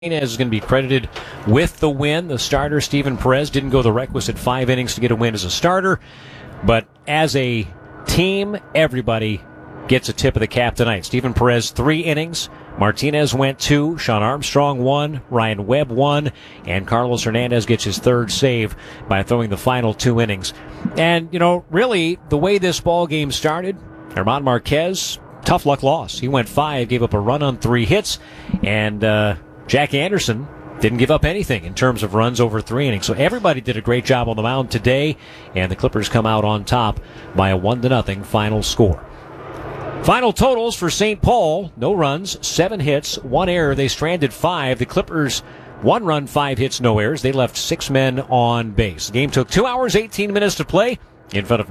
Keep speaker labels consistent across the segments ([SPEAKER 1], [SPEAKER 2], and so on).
[SPEAKER 1] is going to be credited with the win. The starter, Steven Perez, didn't go the requisite 5 innings to get a win as a starter. But as a team, everybody gets a tip of the cap tonight. Steven Perez, 3 innings. Martinez went 2. Sean Armstrong 1. Ryan Webb 1. And Carlos Hernandez gets his 3rd save by throwing the final 2 innings. And, really, the way this ball game started, German Marquez, tough luck loss. He went 5, gave up a run on 3 hits, and Jack Anderson didn't give up anything in terms of runs over 3 innings. So everybody did a great job on the mound today, and the Clippers come out on top by a 1-0 final score. Final totals for St. Paul: no runs, 7 hits, 1 error. They stranded 5. The Clippers, 1 run, 5 hits, no errors. They left 6 men on base. The game took 2 hours, 18 minutes to play in front of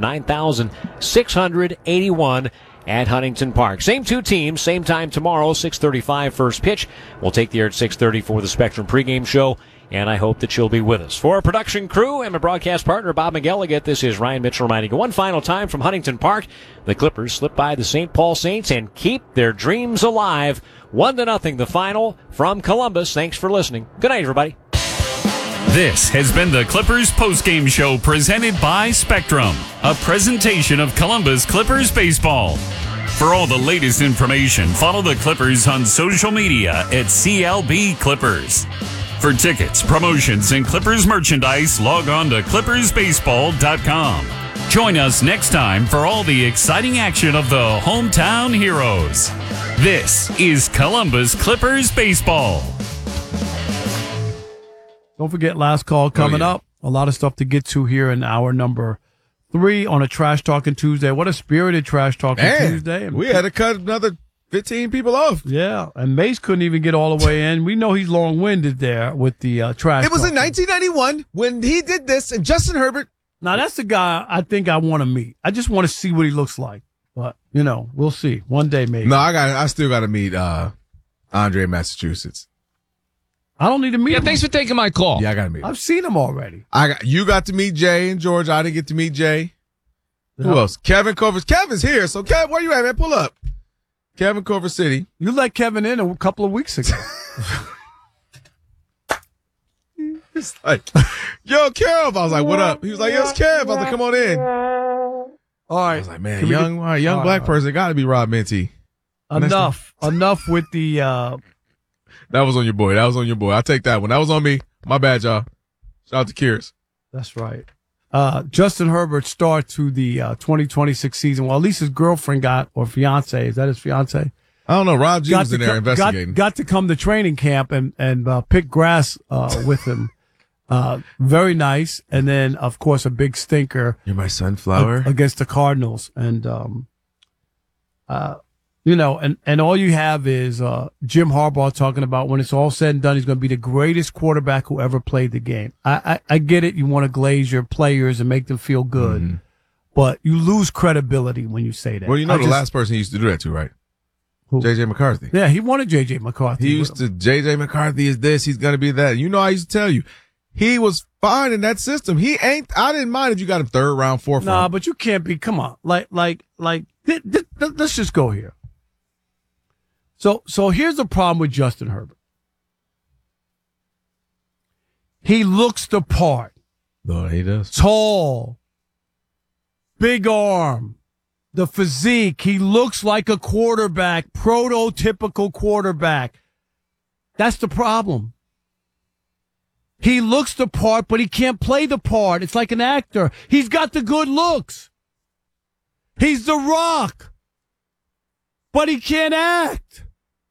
[SPEAKER 1] 9,681 at Huntington Park. Same 2 teams, same time tomorrow, 6:35 first pitch. We'll take the air at 6:30 for the Spectrum pregame show, and I hope that you'll be with us. For our production crew and my broadcast partner, Bob McElligott, this is Ryan Mitchell reminding you one final time from Huntington Park, the Clippers slip by the St. Paul Saints and keep their dreams alive. 1-0 the final from Columbus. Thanks for listening. Good night, everybody.
[SPEAKER 2] This has been the Clippers postgame show presented by Spectrum, a presentation of Columbus Clippers baseball. For all the latest information, follow the Clippers on social media at CLB Clippers. For tickets, promotions, and Clippers merchandise, log on to clippersbaseball.com. Join us next time for all the exciting action of the hometown heroes. This is Columbus Clippers baseball.
[SPEAKER 3] Don't forget, last call coming up. A lot of stuff to get to here in hour number 3 on a Trash Talking Tuesday. What a spirited Trash Talking Tuesday.
[SPEAKER 4] We had to cut another 15 people off.
[SPEAKER 3] Yeah, and Mace couldn't even get all the way in. We know he's long-winded there with the trash.
[SPEAKER 4] It was in 1991 when he did this, and Justin Herbert.
[SPEAKER 3] Now, that's the guy I think I want to meet. I just want to see what he looks like. But, we'll see. One day, maybe.
[SPEAKER 4] No, I still got to meet Andre Massachusetts.
[SPEAKER 3] I don't need to meet him.
[SPEAKER 5] Thanks for taking my call.
[SPEAKER 4] Yeah, I got to meet him.
[SPEAKER 3] I've seen him already.
[SPEAKER 4] You got to meet Jay and George. I didn't get to meet Jay. Who else? Kevin Culver. Kevin's here. So, Kev, where you at, man? Pull up. Kevin Culver City.
[SPEAKER 3] You let Kevin in a couple of weeks ago.
[SPEAKER 4] It's like, yo, Kev. I was like, what up? He was like, yo, it's Kev. I was like, come on in.
[SPEAKER 3] All right.
[SPEAKER 4] I was like, man, young black person got to be Rob Minty.
[SPEAKER 3] Enough with the...
[SPEAKER 4] That was on your boy. I'll take that one. That was on me. My bad, y'all. Shout out to Kears.
[SPEAKER 3] That's right. Justin Herbert start to the 2026 season. Well, at least his girlfriend or fiance. Is that his fiance?
[SPEAKER 4] I don't know. Rob G was in there investigating.
[SPEAKER 3] Got to come to training camp and pick grass with him. Very nice. And then, of course, a big stinker.
[SPEAKER 4] You're my sunflower.
[SPEAKER 3] Against the Cardinals. And, and all you have is Jim Harbaugh talking about when it's all said and done, he's going to be the greatest quarterback who ever played the game. I get it. You want to glaze your players and make them feel good, but you lose credibility when you say that.
[SPEAKER 4] Well, the last person he used to do that to, right?
[SPEAKER 3] Who?
[SPEAKER 4] J.J. McCarthy.
[SPEAKER 3] Yeah, he wanted J.J. McCarthy.
[SPEAKER 4] He used to, J.J. McCarthy is this, he's going to be that. I used to tell you, he was fine in that system. I didn't mind if you got him 3rd round, 4th round.
[SPEAKER 3] Nah, but you can't be, come on. Let's just go here. So here's the problem with Justin Herbert. He looks the part.
[SPEAKER 4] No, he does.
[SPEAKER 3] Tall. Big arm. The physique. He looks like a quarterback. Prototypical quarterback. That's the problem. He looks the part, but he can't play the part. It's like an actor. He's got the good looks. He's The Rock. But he can't act.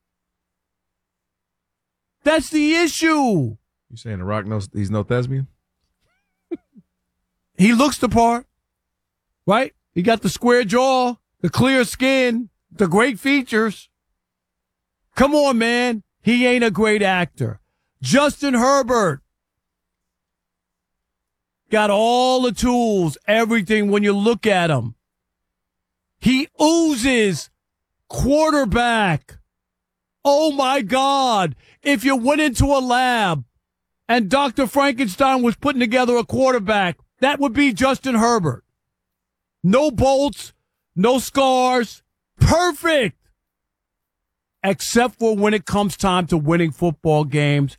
[SPEAKER 3] That's the issue.
[SPEAKER 4] You saying The Rock knows he's no thespian?
[SPEAKER 3] He looks the part, right? He got the square jaw, the clear skin, the great features. Come on, man. He ain't a great actor. Justin Herbert got all the tools, everything when you look at him. He oozes quarterback. Oh, my God. If you went into a lab and Dr. Frankenstein was putting together a quarterback, that would be Justin Herbert. No bolts, no scars. Perfect. except for when it comes time to winning football games.